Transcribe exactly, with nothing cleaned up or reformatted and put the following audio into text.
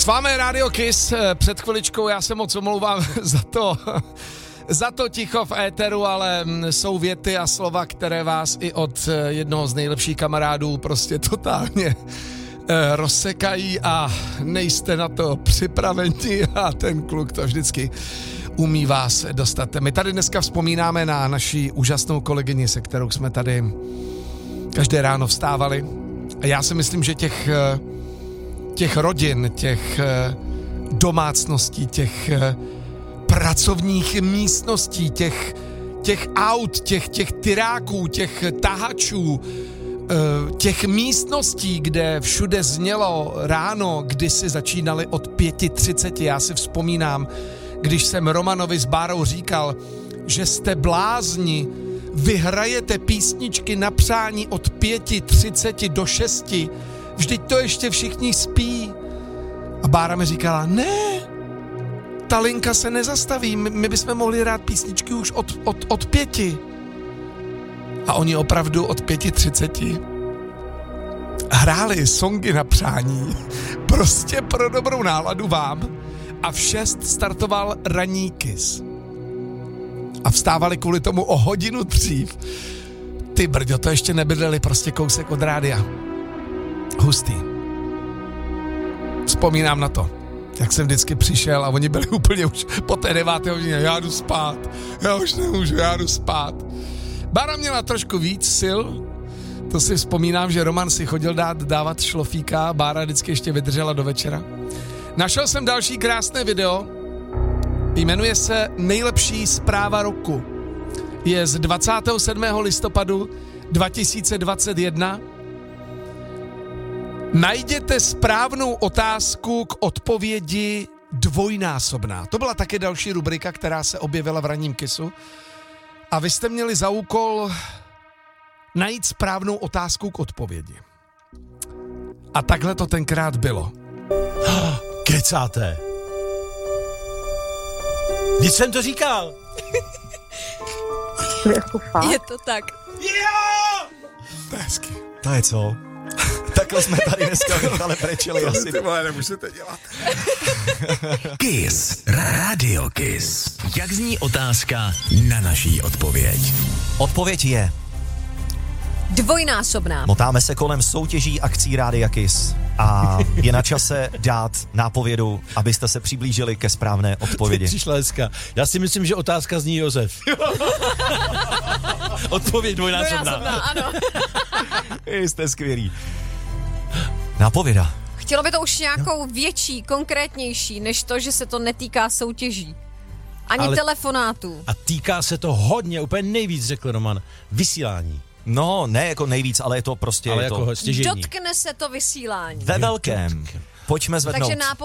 S vámi je Radio Kiss. Před chviličkou já se moc omlouvám za to, za to ticho v éteru, ale jsou věty a slova, které vás i od jednoho z nejlepších kamarádů prostě totálně rozsekají a nejste na to připraveni a ten kluk to vždycky umí vás dostat. My tady dneska vzpomínáme na naši úžasnou kolegyni, se kterou jsme tady každé ráno vstávali. A já si myslím, že těch, těch rodin, těch domácností, těch pracovních místností, těch, těch aut, těch, těch tyráků, těch tahačů, těch místností, kde všude znělo ráno, kdy si začínali od pěti třiceti. Já si vzpomínám, když jsem Romanovi s Bárou říkal, že jste blázni, vy hrajete písničky na přání od pěti třiceti do šesti, vždyť to ještě všichni spí. A Bára mi říkala, ne, ta linka se nezastaví, my, my bychom mohli hrát písničky už od, od, od pěti. A oni opravdu od pěti třiceti hráli songy na přání, prostě pro dobrou náladu vám. A v šest startoval ranní Kiss. A vstávali kvůli tomu o hodinu dřív. Ty brďo, to ještě nebydleli prostě kousek od rádia. Hustý. Vzpomínám na to, jak jsem vždycky přišel a oni byli úplně už po té deváté hodině. Já jdu spát, já už nemůžu, já jdu spát. Bára měla trošku víc sil, to si vzpomínám, že Roman si chodil dát, dávat šlofíka, Bára vždycky ještě vydržela do večera. Našel jsem další krásné video, jmenuje se Nejlepší zpráva roku. Je z dvacátého sedmého listopadu dva tisíce dvacet jedna. Najděte správnou otázku k odpovědi dvojnásobná. To byla také další rubrika, která se objevila v ranním Kissu. A vy jste měli za úkol najít správnou otázku k odpovědi. A takhle to tenkrát bylo. Kecáte. Nic jsem to říkal. Je to tak. Jo! To je hezky. To je co? Takhle jsme tady dneska Michale brečeli asi. Ty vole, nemůžete dělat. Kiss. Radio Kiss. Jak zní otázka na naší odpověď? Odpověď je... Dvojnásobná. Motáme se kolem soutěží akcí Rádia Kiss a je na čase dát nápovědu, abyste se přiblížili ke správné odpovědi. Přišla hezka. Já si myslím, že otázka zní Josef. Odpověď dvojnásobná. Dvojnásobná, ano. Jste skvělí. Nápověda. Chtělo by to už nějakou větší, konkrétnější, než to, že se to netýká soutěží. Ani Ale... telefonátů. A týká se to hodně, úplně nejvíc, řekl Roman, vysílání. No, ne jako nejvíc, ale je to prostě... Ale je to jako stěžejní. Dotkne se to vysílání. ve velkém. Pojďme zvednout. Takže nápověda